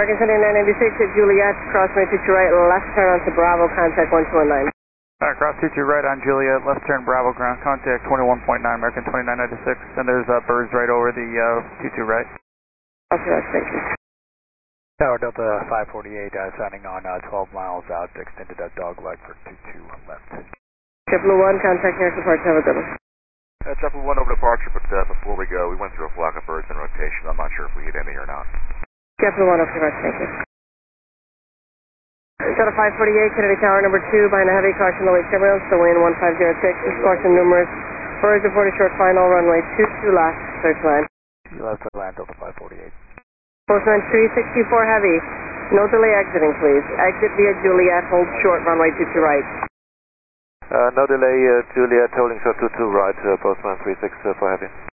American City 996 at Juliet, cross runway 22 right, left turn onto Bravo, contact 1219. Cross 22 right on Juliet, left turn Bravo, ground contact 21.9, American 2996, and there's birds right over the 22 right. Okay, thank you. Tower Delta 548, sounding on 12 miles out, extended dog leg for 22 left. JetBlue 1, contact near departure, have a good one. JetBlue 1 over departure, but before we go, we went through a flock of birds in rotation. I'm not sure if we hit any or not. JetBlue 1 over departure, thank you. Delta 548, Kennedy Tower number 2, behind a heavy caution, low weight turbulence, the wind 1506, distortion numerous, birds reported short final, runway 22 left, search line. Left land, Delta 548. Postman 364 heavy, no delay exiting please. Exit via Juliet, hold short, runway 22 right. No delay, Juliet holding short 22 right, Postman 364 heavy.